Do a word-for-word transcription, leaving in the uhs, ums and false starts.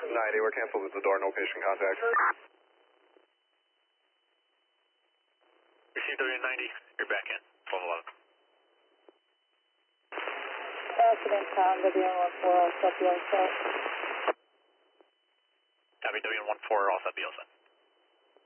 ninety, we're canceled at the door, no patient contact. Receive W ninety, you're back in, twelve eleven. Accident time, W one four, all set, B L set. Copy, W one four, all set, B L set.